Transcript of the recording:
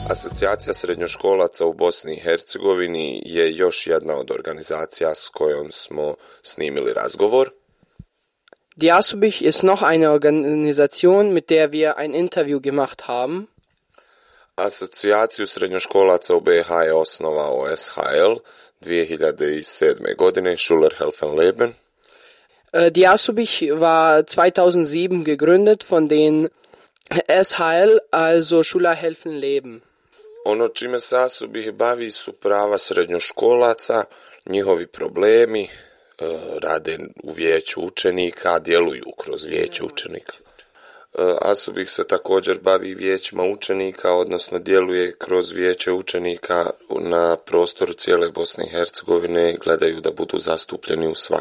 Asocijacija srednjoškolaca u Bosni i Hercegovini je još jedna od organizacija s kojom smo snimili razgovor. Die Asubich ist noch eine Organisation, mit der wir ein Interview gemacht haben. Asocijaciju srednjoškolaca u BiH je osnovao SHL 2007. godine, Schulerhelfen-Leben. Die Asubich war 2007 gegründet von den SHL, also Schulerhelfen-Leben. Ono čime se Asubich bavi su prava srednjoškolaca, njihovi problemi, rade u vijeću učenika, djeluju kroz vijeće učenika. Asubich se također bavi vijećima učenika, odnosno djeluje kroz vijeće učenika na prostoru cijele Bosne i Hercegovine, gledaju da budu zastupljeni u svakom